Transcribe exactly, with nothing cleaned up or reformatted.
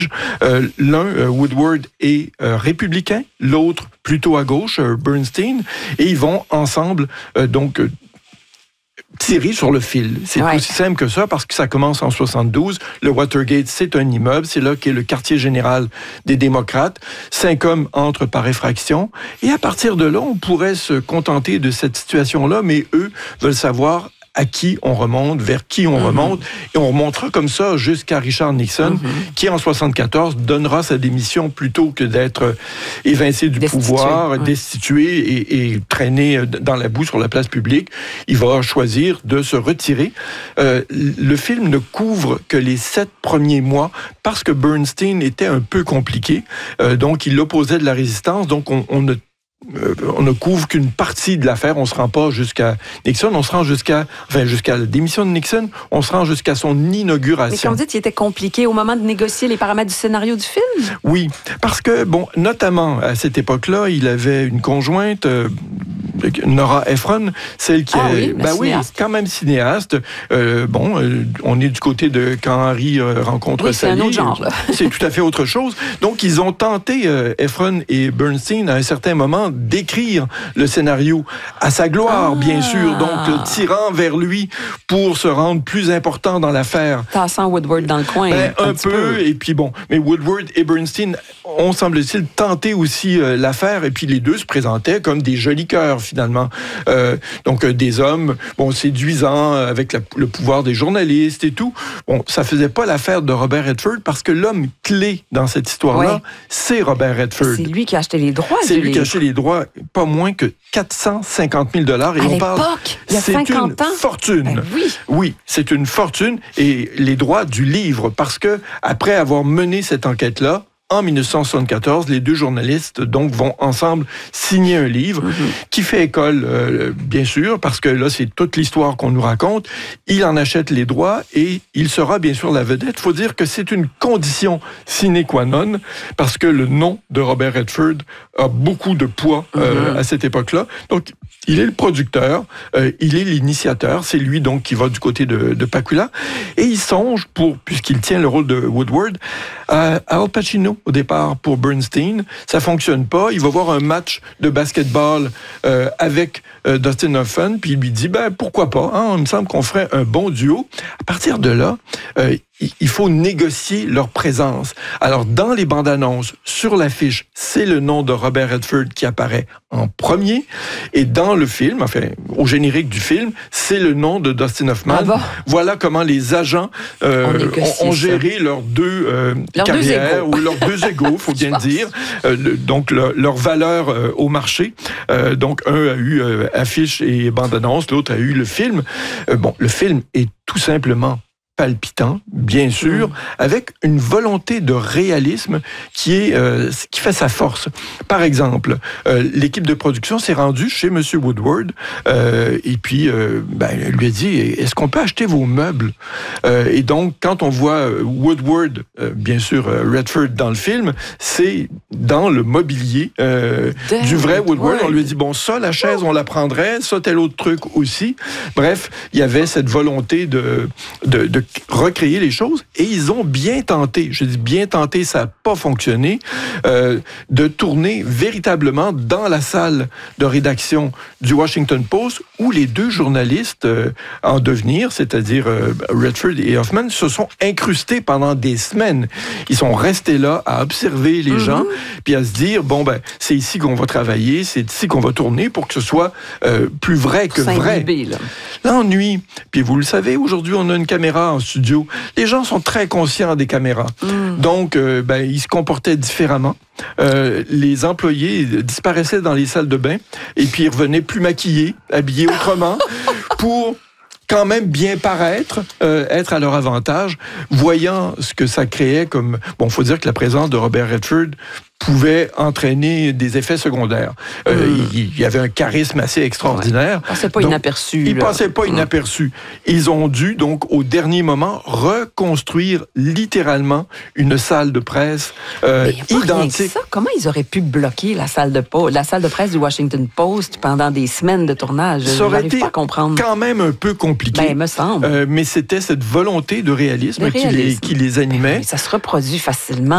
Euh, l'un, euh, Woodward, est euh, républicain, l'autre plutôt à gauche, euh, Bernstein, et ils vont ensemble, euh, donc, euh, tirer sur le fil. C'est ouais. aussi simple que ça parce que ça commence en soixante-douze. Le Watergate, c'est un immeuble. C'est là qu'est le quartier général des démocrates. Cinq hommes entrent par effraction. Et à partir de là, on pourrait se contenter de cette situation-là, mais eux veulent savoir à qui on remonte, vers qui on mm-hmm. remonte. Et on remontera comme ça jusqu'à Richard Nixon, mm-hmm. qui en soixante-quatorze donnera sa démission plutôt que d'être évincé du destitué, pouvoir, ouais. destitué et, et traîné dans la boue sur la place publique. Il va choisir de se retirer. Euh, le film ne couvre que les sept premiers mois parce que Bernstein était un peu compliqué. Euh, donc, il opposait de la résistance. Donc, on, on ne Euh, on ne couvre qu'une partie de l'affaire. On ne se rend pas jusqu'à Nixon. On se rend jusqu'à, enfin, jusqu'à la démission de Nixon. On se rend jusqu'à son inauguration. Mais quand vous dites qu'il était compliqué au moment de négocier les paramètres du scénario du film? Oui, parce que, bon, notamment à cette époque-là, il avait une conjointe, euh, Nora Ephron, celle qui ah, est, oui, ben oui, quand même cinéaste. Euh, bon, euh, on est du côté de quand Harry euh, rencontre oui, Sally. C'est un autre genre, là. C'est tout à fait autre chose. Donc, ils ont tenté, euh, Ephron et Bernstein, à un certain moment, d'écrire le scénario à sa gloire, ah. bien sûr. Donc, le tirant vers lui pour se rendre plus important dans l'affaire. Tassant Woodward dans le coin. Ben, un, un peu, peu, et puis bon. Mais Woodward et Bernstein ont, semble-t-il, tenté aussi euh, l'affaire, et puis les deux se présentaient comme des jolis cœurs, finalement. Euh, donc, euh, des hommes, bon, séduisants, euh, avec la, le pouvoir des journalistes et tout. Bon, ça faisait pas l'affaire de Robert Redford, parce que l'homme clé dans cette histoire-là, ouais. c'est Robert Redford. C'est lui qui a acheté les droits. C'est lui livre. qui a acheté les droits, pas moins que quatre cent cinquante mille dollars. Et à on l'époque, parle, il y a cinquante c'est ans. une fortune. Ben oui. Oui, c'est une fortune. Et les droits du livre, parce que après avoir mené cette enquête-là, en dix-neuf cent soixante-quatorze, les deux journalistes donc vont ensemble signer un livre mm-hmm. qui fait école, euh, bien sûr, parce que là, c'est toute l'histoire qu'on nous raconte. Il en achète les droits et il sera bien sûr la vedette. Il faut dire que c'est une condition sine qua non, parce que le nom de Robert Redford a beaucoup de poids euh, mm-hmm. à cette époque-là. Donc, il est le producteur, euh, il est l'initiateur. C'est lui donc qui va du côté de, de Pakula. Et il songe, pour, puisqu'il tient le rôle de Woodward, à, à Al Pacino. Au départ, pour Bernstein, ça fonctionne pas. Il va voir un match de basketball euh, avec euh, Dustin Hoffman, puis il lui dit, ben pourquoi pas, hein, il me semble qu'on ferait un bon duo. À partir de là, euh, il faut négocier leur présence. Alors, dans les bandes annonces, sur l'affiche, c'est le nom de Robert Redford qui apparaît en premier. Et dans le film, enfin, au générique du film, c'est le nom de Dustin Hoffman. Ah bon? Voilà comment les agents euh, ont, ont géré ça. leurs deux euh, leurs carrières, deux ou leurs deux égaux, faut bien le dire. Euh, le, donc, le, leur valeur euh, au marché. Euh, donc, un a eu euh, affiche et bande annonce, l'autre a eu le film. Euh, bon, le film est tout simplement palpitant, bien sûr, mmh. avec une volonté de réalisme qui est euh, qui fait sa force. Par exemple, euh, l'équipe de production s'est rendue chez M. Woodward euh, et puis euh, ben, elle lui a dit, est-ce qu'on peut acheter vos meubles? Euh, et donc, quand on voit Woodward, euh, bien sûr, Redford dans le film, c'est dans le mobilier euh, du vrai Woodward. On lui a dit, bon, ça, la chaise, on la prendrait, ça, tel autre truc aussi. Bref, il y avait cette volonté de, de, de recréer les choses, et ils ont bien tenté, je dis bien tenté, ça n'a pas fonctionné, euh, de tourner véritablement dans la salle de rédaction du Washington Post, où les deux journalistes euh, en devenir, c'est-à-dire euh, Redford et Hoffman, se sont incrustés pendant des semaines. Ils sont restés là à observer les mm-hmm. gens, puis à se dire, bon, ben, c'est ici qu'on va travailler, c'est ici qu'on va tourner pour que ce soit euh, plus vrai que vrai. Là. L'ennui, puis vous le savez, aujourd'hui, on a une caméra en studio. Les gens sont très conscients des caméras. Mm. Donc, euh, ben, ils se comportaient différemment. Euh, les employés disparaissaient dans les salles de bain et puis ils revenaient plus maquillés, habillés autrement pour quand même bien paraître, euh, être à leur avantage, voyant ce que ça créait comme... Bon, il faut dire que la présence de Robert Redford pouvait entraîner des effets secondaires. Euh, mmh. il, il y avait un charisme assez extraordinaire. Ouais. Il passait pas donc, inaperçu. Il là. passait pas mmh. inaperçu. Ils ont dû, donc, au dernier moment, reconstruire littéralement une salle de presse euh, identique. Ça. Comment ils auraient pu bloquer la salle de, po- la salle de presse du Washington Post pendant des semaines de tournage? Ça aurait été pas à comprendre. quand même un peu compliqué. Ben, me semble. Euh, mais c'était cette volonté de réalisme, de réalisme. Qui, les, qui les animait. Ben, ça se reproduit facilement.